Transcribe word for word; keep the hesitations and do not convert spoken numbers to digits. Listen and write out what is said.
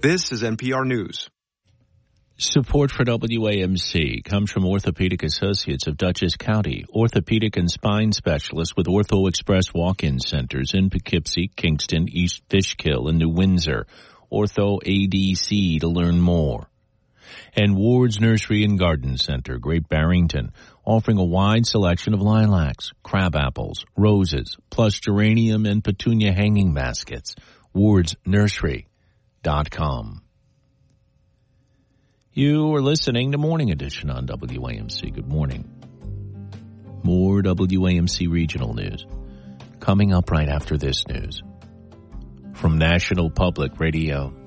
This is N P R News. Support for W A M C comes from Orthopedic Associates of Dutchess County, orthopedic and spine specialists with Ortho Express walk-in centers in Poughkeepsie, Kingston, East Fishkill, and New Windsor. Ortho A D C to learn more. And Ward's Nursery and Garden Center, Great Barrington, offering a wide selection of lilacs, crabapples, roses, plus geranium and petunia hanging baskets. wards nursery dot com. You are listening to Morning Edition on W A M C. Good morning. More W A M C regional news coming up right after this news. From National Public Radio,